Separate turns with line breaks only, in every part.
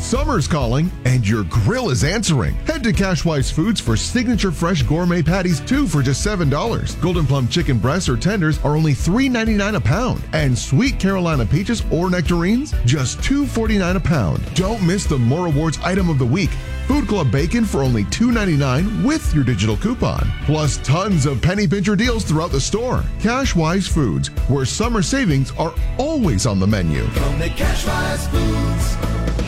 Summer's calling, and your grill is answering. Head to Cashwise Foods for signature fresh gourmet patties, 2 for just $7. Golden plum chicken breasts or tenders are only $3.99 a pound. And sweet Carolina peaches or nectarines, just $2.49 a pound. Don't miss the More Rewards item of the week. Food Club bacon for only $2.99 with your digital coupon. Plus tons of penny pincher deals throughout the store. Cashwise Foods, where summer savings are always on the menu.
From the Cashwise Foods.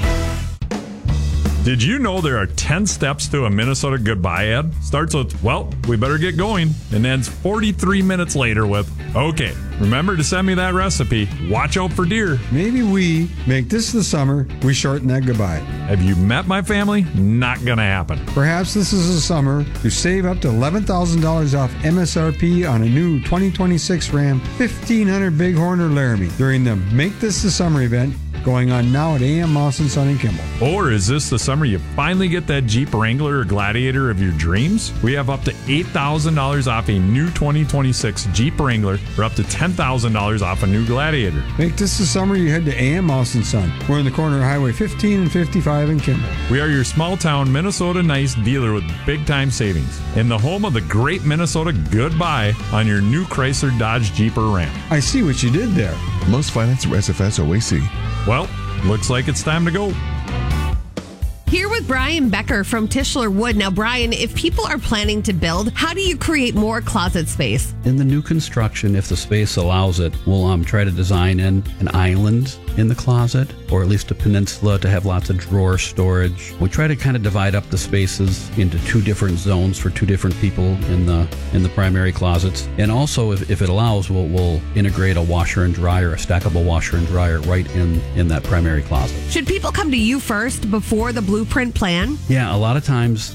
Did you know there are 10 steps to a Minnesota goodbye ad? Starts with, well, we better get going, and ends 43 minutes later with, okay, remember to send me that recipe. Watch out for deer.
Maybe we make this the summer we shorten that goodbye.
Have you met my family? Not gonna happen.
Perhaps this is the summer to save up to $11,000 off MSRP on a new 2026 Ram 1500 Bighorn or Laramie during the Make This the Summer event going on now at AM Moss and Son and Kimball.
Or is this the summer you finally get that Jeep Wrangler or Gladiator of your dreams? We have up to $8,000 off a new 2026 Jeep Wrangler or up to $10,000 off a new Gladiator.
Make this the summer you head to AM Moss and Son. We're in the corner of Highway 15 and 55 in Kimball.
We are your small town Minnesota nice dealer with big time savings in the home of the great Minnesota goodbye on your new Chrysler Dodge Jeep or Ram.
I see what you did there.
Most finance or SFS OAC.
Well, looks like it's time to go.
Here with Brian Becker from Tischler Wood. Now, Brian, if people are planning to build, how do you create more closet space?
In the new construction, if the space allows it, we'll try to design in an island in the closet, or at least a peninsula to have lots of drawer storage. We try to kind of divide up the spaces into 2 different zones for 2 different people in the primary closets. And also, if it allows, we'll integrate a washer and dryer, a stackable washer and dryer right in that primary closet.
Should people come to you first before the blueprint plan?
Yeah, a lot of times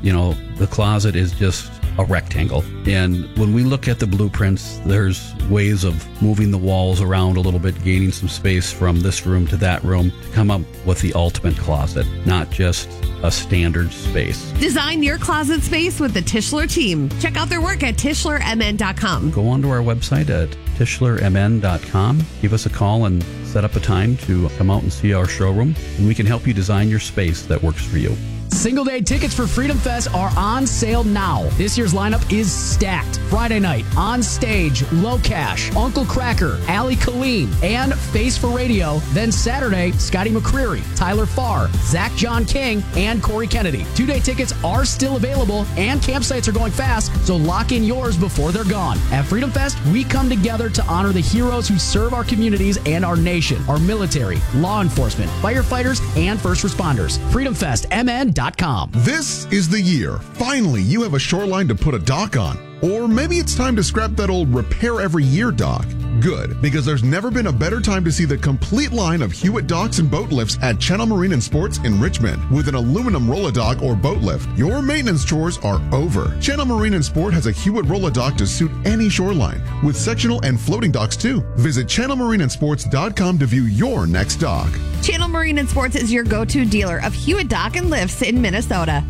the closet is just a rectangle. And when we look at the blueprints, there's ways of moving the walls around a little bit, gaining some space from this room to that room to come up with the ultimate closet, not just a standard space.
Design your closet space with the Tischler team. Check out their work at TischlerMN.com.
Go onto our website at TischlerMN.com. Give us a call and set up a time to come out and see our showroom, and we can help you design your space that works for you.
Single-day tickets for Freedom Fest are on sale now. This year's lineup is stacked. Friday night, On Stage, Low Cash, Uncle Cracker, Ali Colleen, and Face for Radio. Then Saturday, Scotty McCreery, Tyler Farr, Zach John King, and Corey Kennedy. 2-day tickets are still available, and campsites are going fast, so lock in yours before they're gone. At Freedom Fest, we come together to honor the heroes who serve our communities and our nation, our military, law enforcement, firefighters, and first responders. FreedomFestMN.com.
This is the year. Finally, you have a shoreline to put a dock on. Or maybe it's time to scrap that old repair every year dock. Good, because there's never been a better time to see the complete line of Hewitt docks and boat lifts at Channel Marine and Sports in Richmond. With an aluminum roll-a-dock or boat lift, your maintenance chores are over. Channel Marine and Sport has a Hewitt roll-a-dock to suit any shoreline, with sectional and floating docks too. Visit channelmarineandsports.com to view your next dock.
Channel Marine and Sports is your go-to dealer of Hewitt Dock and Lifts in Minnesota.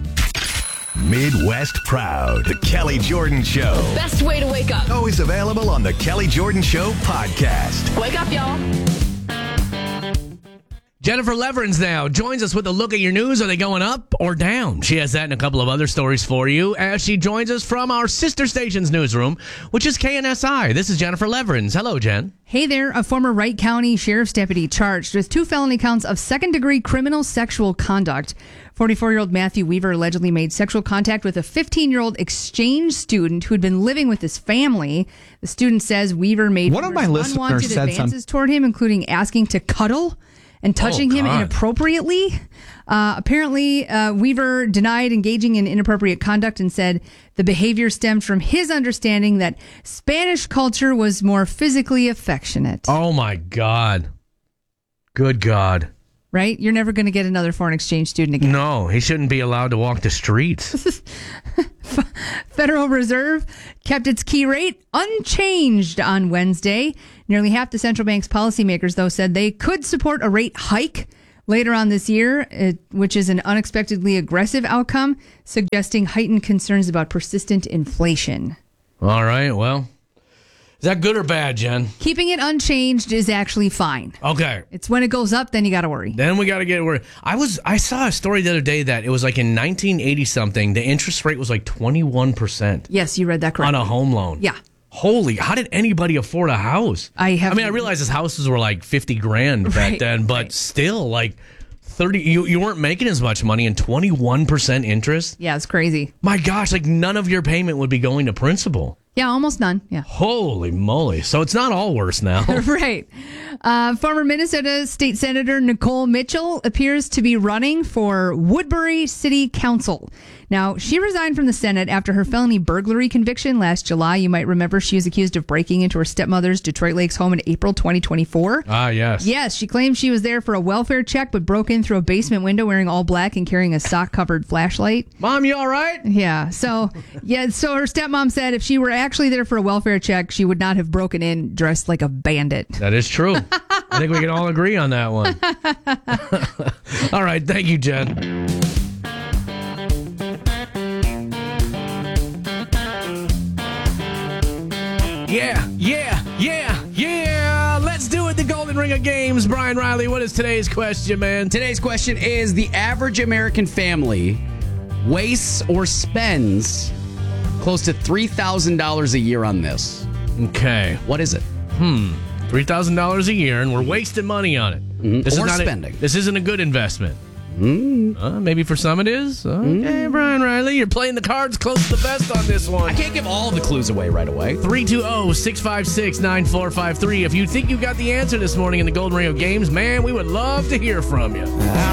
Midwest Proud, The Kelly Jordan Show.
Best way to wake up.
Always available on The Kelly Jordan Show podcast.
Wake up, y'all.
Jennifer Leverins now joins us with a look at your news. Are they going up or down? She has that and a couple of other stories for you as she joins us from our sister station's newsroom, which is KNSI. This is Jennifer Leverins. Hello, Jen.
Hey there. A former Wright County Sheriff's deputy charged with 2 felony counts of second-degree criminal sexual conduct. 44-year-old Matthew Weaver allegedly made sexual contact with a 15-year-old exchange student who had been living with his family. The student says Weaver made unwanted advances toward him, including asking to cuddle and touching him inappropriately. Apparently, Weaver denied engaging in inappropriate conduct and said the behavior stemmed from his understanding that Spanish culture was more physically affectionate.
Oh, my God. Good God.
Right? You're never going to get another foreign exchange student again.
No, he shouldn't be allowed to walk the streets.
Federal Reserve kept its key rate unchanged on Wednesday. Nearly half the central bank's policymakers, though, said they could support a rate hike later on this year, which is an unexpectedly aggressive outcome, suggesting heightened concerns about persistent inflation.
All right, well, Is that good or bad, Jen?
Keeping it unchanged is actually fine.
Okay.
It's when it goes up, then you got to worry.
Then we got to get worried. I saw a story the other day that it was like in 1980 something, the interest rate was like 21%.
Yes, you read that correctly.
On a home loan.
Yeah.
Holy, how did anybody afford a house? I realize his houses were like 50 grand back then, but still like 30, you weren't making as much money and 21% interest?
Yeah, it's crazy.
My gosh, like none of your payment would be going to principal.
Yeah, almost none. Yeah.
Holy moly. So it's not all worse now.
Right. Former Minnesota State Senator Nicole Mitchell appears to be running for Woodbury City Council. Now, she resigned from the Senate after her felony burglary conviction last July. You might remember she was accused of breaking into her stepmother's Detroit Lakes home in April 2024.
Ah, yes.
Yes, she claimed she was there for a welfare check, but broke in through a basement window wearing all black and carrying a sock-covered flashlight.
Mom, you all right?
Yeah. So her stepmom said if she were actually there for a welfare check, she would not have broken in dressed like a bandit.
That is true. I think we can all agree on that one. All right. Thank you, Jen. Yeah. Let's do it. The Golden Ring of Games. Brian Riley, what is today's question, man?
Today's question is the average American family wastes or spends close to $3,000 a year on this.
Okay.
What is it?
$3,000 a year, and we're wasting money on it. This
or
is not
spending.
This isn't a good investment. Maybe for some it is. Okay, Brian Riley, you're playing the cards close to the vest on this one.
I can't give all the clues away right away.
320-656-9453. If you think you got the answer this morning in the Golden Ring of Games, man, we would love to hear from you.